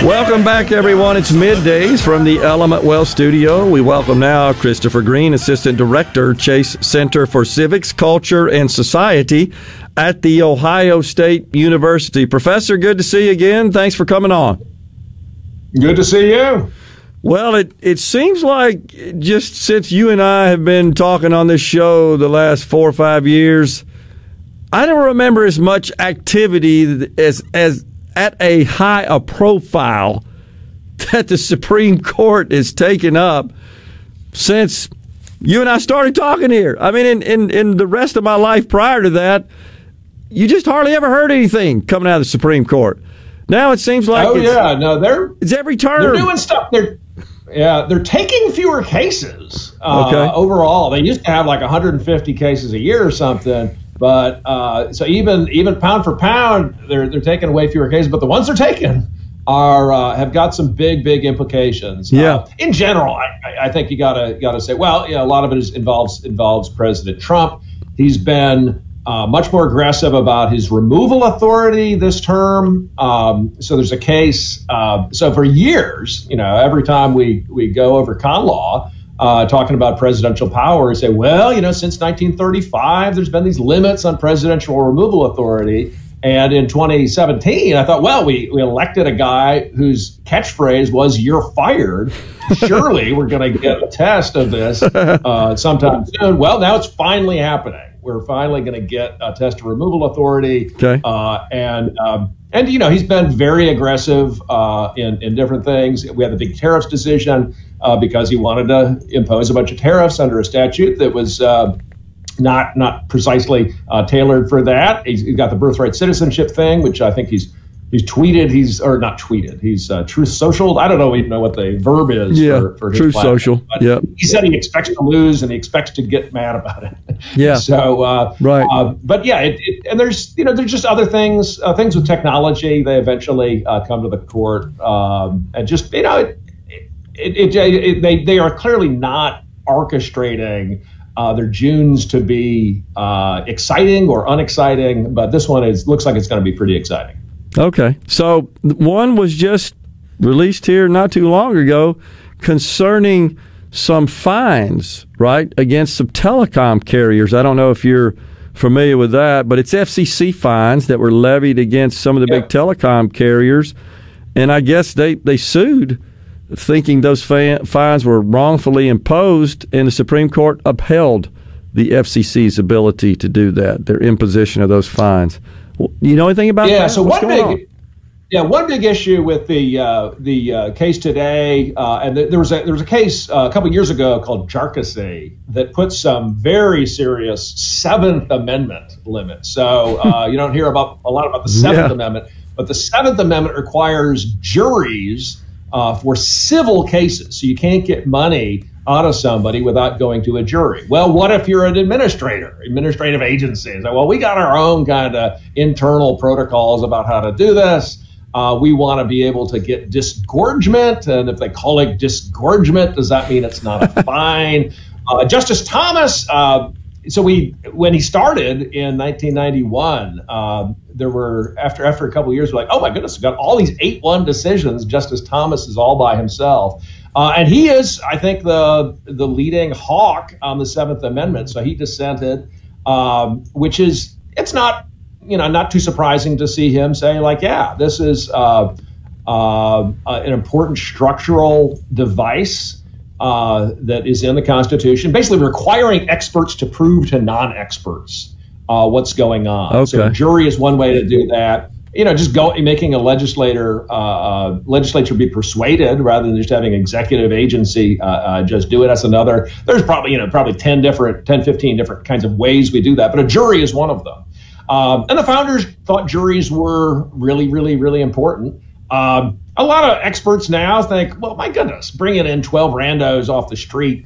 Welcome back, everyone. It's middays from the Element Wealth Studio. We welcome now Christopher Green, Assistant Director, Chase Center for Civics, Culture, and Society at The Ohio State University. Professor, good to see you again. Thanks for coming on. Good to see you. Well, it seems like just since you and I have been talking on this show the last 4 or 5 years, I don't remember as much activity as at a high a profile that the Supreme Court has taken up since you and I started talking here. I mean, in the rest of my life prior to that, you just hardly ever heard anything coming out of the Supreme Court. Now it seems like it's every turn. They're doing stuff. They're taking fewer cases overall. They used to have like 150 cases a year or something. But so even pound for pound, they're taking away fewer cases. But the ones they're taking have got some big implications. Yeah. In general, I think you gotta say, well, a lot of it involves President Trump. He's been much more aggressive about his removal authority this term. So there's a case. So for years, every time we go over con law, talking about presidential power, say, well, since 1935, there's been these limits on presidential removal authority. And in 2017, I thought, well, we elected a guy whose catchphrase was "you're fired." Surely we're going to get a test of this sometime soon. Well, now it's finally happening. We're finally going to get a test of removal authority. Okay. And he's been very aggressive in different things. We had the big tariffs decision because he wanted to impose a bunch of tariffs under a statute that was not precisely tailored for that. He's got the birthright citizenship thing, which I think he's tweeted. He's Truth Social. I don't even know what the verb is for his Truth platform. Social. Yeah. He said he expects to lose and he expects to get mad about it. Yeah. So right. But yeah, and there's just other things with technology. They eventually come to the court and just they are clearly not orchestrating their Junes to be exciting or unexciting, but this one looks like it's going to be pretty exciting. Okay. So one was just released here not too long ago concerning some fines, right, against some telecom carriers. I don't know if you're familiar with that, but it's FCC fines that were levied against some of the big telecom carriers. And I guess they sued thinking those fines were wrongfully imposed, and the Supreme Court upheld the FCC's ability to do that, their imposition of those fines. You know anything about that? Yeah, so one big issue with the case today, and there was a case a couple years ago called Jarkissi that put some very serious Seventh Amendment limits. So you don't hear a lot about the Seventh Amendment, but the Seventh Amendment requires juries for civil cases. So you can't get money out of somebody without going to a jury. Well, what if you're an administrative agency? Well, we got our own kind of internal protocols about how to do this. We want to be able to get disgorgement. And if they call it disgorgement, does that mean it's not a fine? Justice Thomas, when he started in 1991, there were, after a couple of years, we're like, oh my goodness, we've got all these 8-1 decisions. Justice Thomas is all by himself. And he is, I think, the leading hawk on the Seventh Amendment. So he dissented, which is, it's not too surprising to see him say, like, yeah, this is an important structural device that is in the Constitution, basically requiring experts to prove to non-experts what's going on. Okay. So a jury is one way to do that. Just making a legislature be persuaded rather than just having executive agency just do it. That's another. There's probably 10, 15 different kinds of ways we do that, but a jury is one of them. And the founders thought juries were really, really, really important. A lot of experts now think, well, my goodness, bringing in 12 randos off the street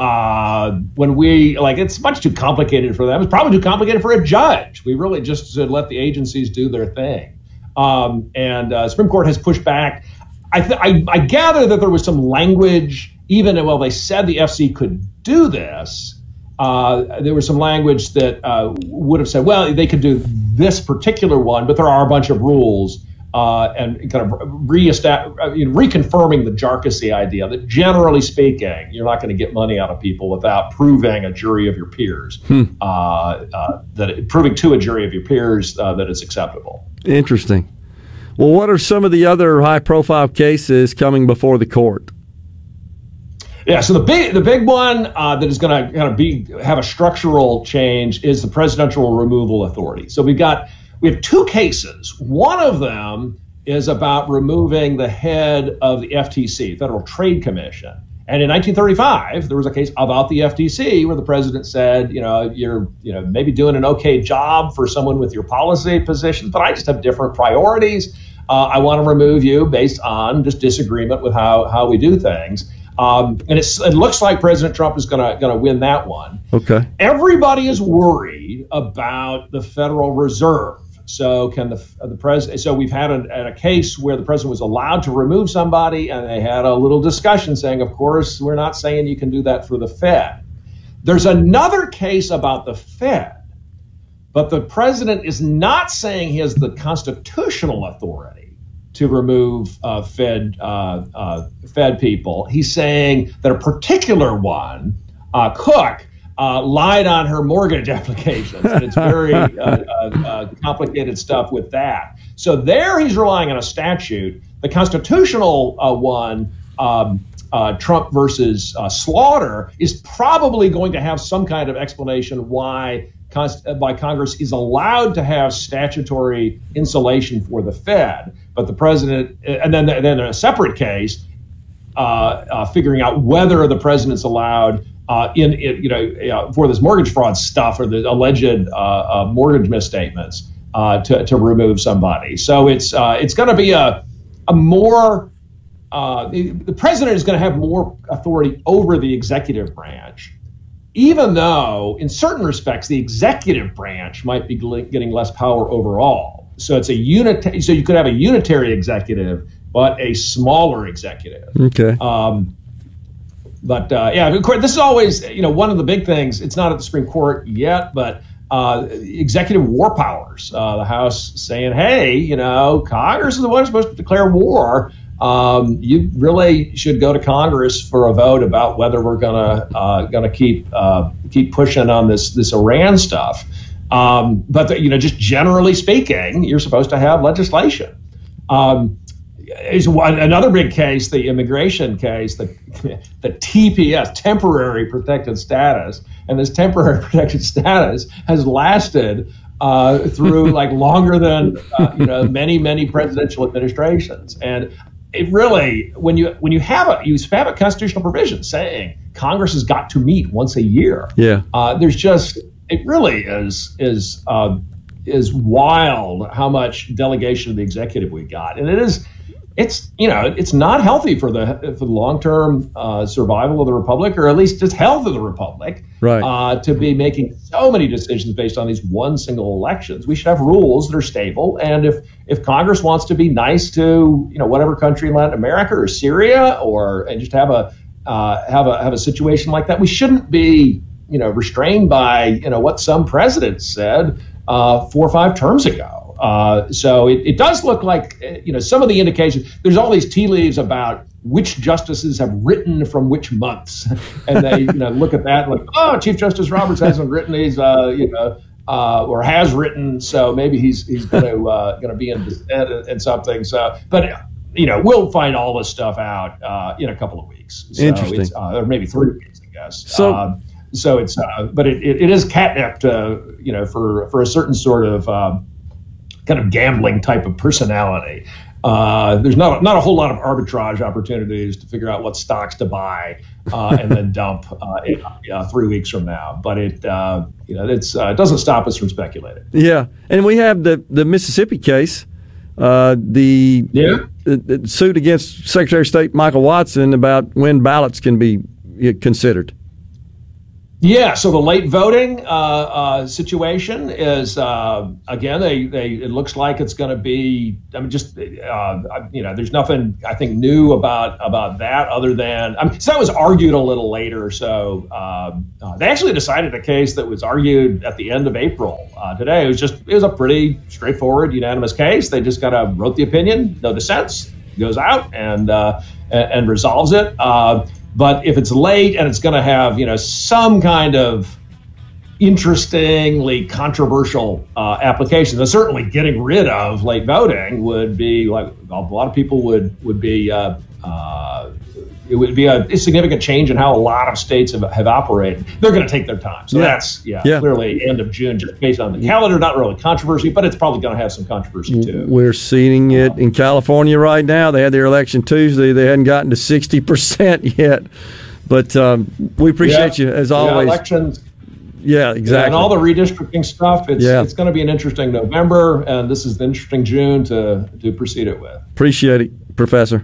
it's much too complicated for them. It's probably too complicated for a judge. We really just should let the agencies do their thing. And Supreme Court has pushed back. I gather that there was some language, even while they said the FC could do this, there was some language that would have said, well, they could do this particular one, but there are a bunch of rules and kind of reconfirming the jarcossy idea that generally speaking, you're not going to get money out of people without proving a jury of your peers, proving to a jury of your peers that it's acceptable. Interesting. Well, what are some of the other high-profile cases coming before the court? Yeah, so the big one that is going to kind of have a structural change is the presidential removal authority. So we have two cases. One of them is about removing the head of the FTC, Federal Trade Commission. And in 1935, there was a case about the FTC where the president said, you're maybe doing an okay job for someone with your policy positions, but I just have different priorities. I want to remove you based on just disagreement with how we do things. And it looks like President Trump is going to win that one. Okay. Everybody is worried about the Federal Reserve. So can the president? So we've had a case where the president was allowed to remove somebody, and they had a little discussion saying, "Of course, we're not saying you can do that for the Fed." There's another case about the Fed, but the president is not saying he has the constitutional authority to remove Fed people. He's saying that a particular one, Cook, lied on her mortgage applications. And it's very complicated stuff with that. So there he's relying on a statute. The constitutional one, Trump versus Slaughter, is probably going to have some kind of explanation why Congress is allowed to have statutory insulation for the Fed, but the president, and then a separate case, figuring out whether the president's allowed for this mortgage fraud stuff or the alleged mortgage misstatements to remove somebody. So it's going to be a more the president is going to have more authority over the executive branch, even though in certain respects the executive branch might be getting less power overall. So it's so you could have a unitary executive, but a smaller executive. Okay. But this is always, one of the big things. It's not at the Supreme Court yet, but executive war powers. The House saying, hey, Congress is the one who's supposed to declare war. You really should go to Congress for a vote about whether we're gonna keep pushing on this Iran stuff. But just generally speaking, you're supposed to have legislation. Is another big case, the immigration case, the TPS, temporary protected status, and this temporary protected status has lasted through longer than many presidential administrations. And it really, when you have a constitutional provision saying Congress has got to meet once a year, it really is wild how much delegation of the executive we got, and it's not healthy for the long-term survival of the republic, or at least just health of the republic, right? To be making so many decisions based on these one single elections. We should have rules that are stable, and if Congress wants to be nice to whatever country in Latin America or Syria, and just have a situation like that, we shouldn't be restrained by what some president said 4 or 5 terms ago. So it does look like, some of the indications, there's all these tea leaves about which justices have written from which months. And they, look at that like, oh, Chief Justice Roberts hasn't written these, or has written. So maybe he's going to be in dissent and something. So, but, we'll find all this stuff out in a couple of weeks. So interesting. Or maybe 3 weeks, I guess. So it's, but it is catnip to, for a certain sort of, kind of gambling type of personality. There's not a whole lot of arbitrage opportunities to figure out what stocks to buy and then dump 3 weeks from now. But it doesn't stop us from speculating. Yeah, and we have the Mississippi case, the suit against Secretary of State Michael Watson about when ballots can be considered. Yeah, so the late voting situation is again. It looks like it's going to be. I mean, just there's nothing I think new about that other than so that was argued a little later. So they actually decided a case that was argued at the end of April. Today it was a pretty straightforward, unanimous case. They just kind of wrote the opinion, no dissents, goes out and resolves it. But if it's late and it's going to have, some kind of interestingly controversial application, then certainly getting rid of late voting would be like a lot of people would be. It would be a significant change in how a lot of states have operated. They're going to take their time. So that's clearly end of June, just based on the calendar. Not really controversy, but it's probably going to have some controversy too. We're seeing it in California right now. They had their election Tuesday. They hadn't gotten to 60% yet. But we appreciate you, as always. Elections. Yeah, exactly. And all the redistricting stuff. It's going to be an interesting November, and this is the interesting June to proceed it with. Appreciate it, Professor.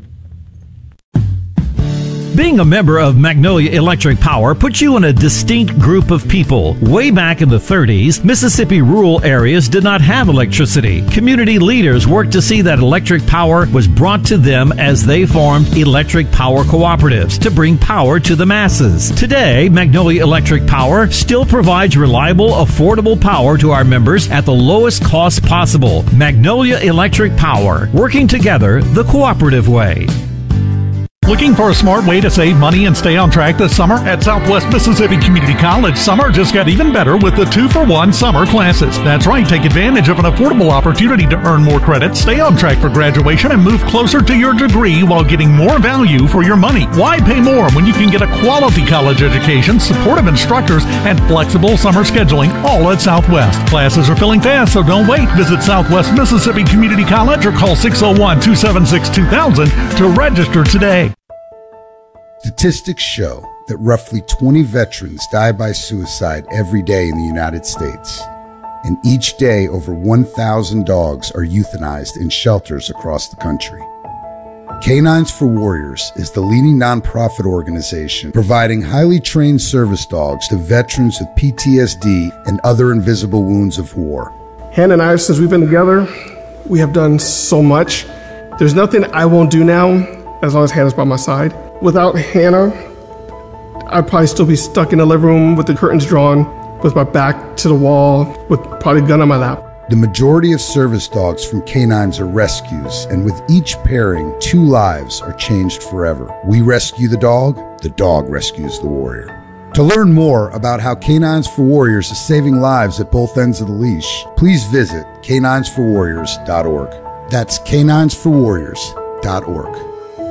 Being a member of Magnolia Electric Power puts you in a distinct group of people. Way back in the 30s, Mississippi rural areas did not have electricity. Community leaders worked to see that electric power was brought to them as they formed electric power cooperatives to bring power to the masses. Today, Magnolia Electric Power still provides reliable, affordable power to our members at the lowest cost possible. Magnolia Electric Power, working together the cooperative way. Looking for a smart way to save money and stay on track this summer? At Southwest Mississippi Community College, summer just got even better with the 2-for-1 summer classes. That's right, take advantage of an affordable opportunity to earn more credits, stay on track for graduation, and move closer to your degree while getting more value for your money. Why pay more when you can get a quality college education, supportive instructors, and flexible summer scheduling, all at Southwest? Classes are filling fast, so don't wait. Visit Southwest Mississippi Community College or call 601-276-2000 to register today. Statistics show that roughly 20 veterans die by suicide every day in the United States. And each day, over 1,000 dogs are euthanized in shelters across the country. Canines for Warriors is the leading nonprofit organization providing highly trained service dogs to veterans with PTSD and other invisible wounds of war. Hannah and I, since we've been together, we have done so much. There's nothing I won't do now as long as Hannah's by my side. Without Hannah, I'd probably still be stuck in the living room with the curtains drawn, with my back to the wall, with probably a gun on my lap. The majority of service dogs from Canines are rescues, and with each pairing, 2 lives are changed forever. We rescue the dog rescues the warrior. To learn more about how Canines for Warriors is saving lives at both ends of the leash, please visit caninesforwarriors.org. That's caninesforwarriors.org.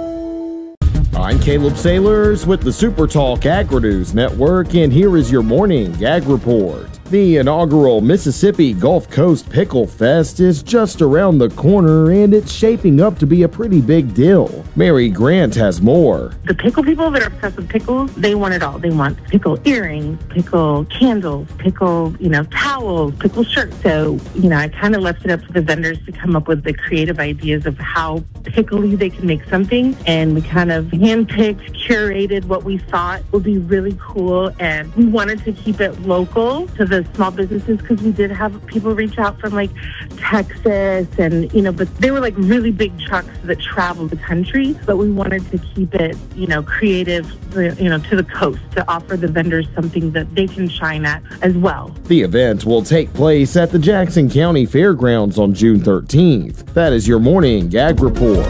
I'm Caleb Sailors with the Super Talk Agri-News Network, and here is your morning Ag Report. The inaugural Mississippi Gulf Coast Pickle Fest is just around the corner, and it's shaping up to be a pretty big deal. Mary Grant has more. The pickle people that are obsessed with pickles, they want it all. They want pickle earrings, pickle candles, pickle, towels, pickle shirts. So, I kind of left it up to the vendors to come up with the creative ideas of how pickly they can make something. And we kind of handpicked, curated what we thought would be really cool. And we wanted to keep it local to the small businesses, because we did have people reach out from like Texas and, but they were like really big trucks that traveled the country. But we wanted to keep it, creative, to the coast, to offer the vendors something that they can shine at as well. The event will take place at the Jackson County Fairgrounds on June 13th. That is your morning Ag Report.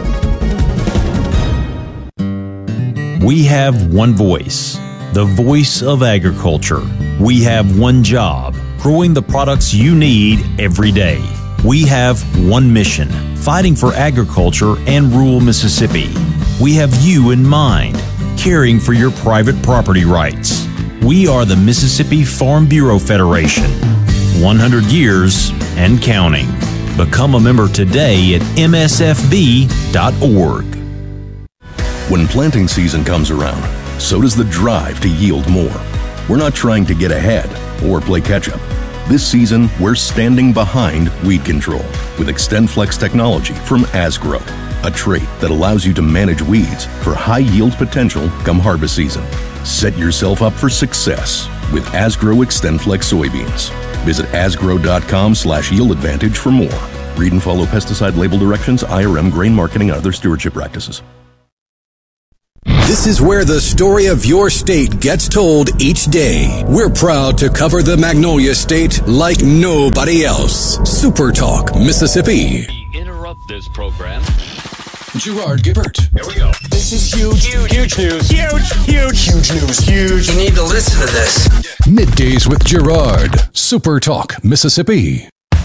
We have one voice, the voice of agriculture. We have one job, growing the products you need every day. We have one mission, fighting for agriculture and rural Mississippi. We have you in mind, caring for your private property rights. We are the Mississippi Farm Bureau Federation, 100 years and counting. Become a member today at msfb.org. When planting season comes around, so does the drive to yield more. We're not trying to get ahead or play catch-up. This season, we're standing behind weed control with XtendFlex technology from Asgrow, a trait that allows you to manage weeds for high yield potential come harvest season. Set yourself up for success with Asgrow XtendFlex soybeans. Visit asgrow.com/yield advantage for more. Read and follow pesticide label directions, IRM, grain marketing, and other stewardship practices. This is where the story of your state gets told each day. We're proud to cover the Magnolia State like nobody else. Super Talk, Mississippi. We interrupt this program. Gerard Gibbert. Here we go. This is huge. Huge news. Huge news. Huge. You need to listen to this. Middays with Gerard. Super Talk, Mississippi.